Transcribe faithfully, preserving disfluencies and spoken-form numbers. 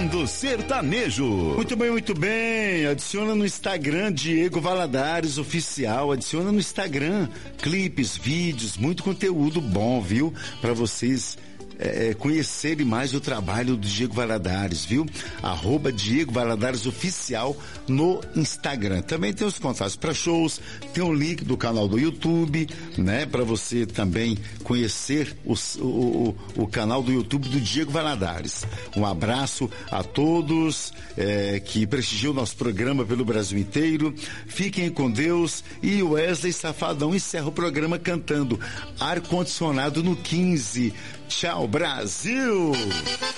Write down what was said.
Tocando Sertanejo. Muito bem, muito bem. Adiciona no Instagram Diego Valadares Oficial. Adiciona no Instagram clipes, vídeos, muito conteúdo bom, viu? Para vocês É, conhecerem mais o trabalho do Diego Valadares, viu? Arroba Diego Valadares Oficial no Instagram. Também tem os contatos para shows, tem o link do canal do YouTube, né? Para você também conhecer os, o, o, o canal do YouTube do Diego Valadares. Um abraço a todos é, que prestigiam o nosso programa pelo Brasil inteiro. Fiquem com Deus. E o Wesley Safadão encerra o programa cantando Ar Condicionado no quinze. Tchau, Brasil!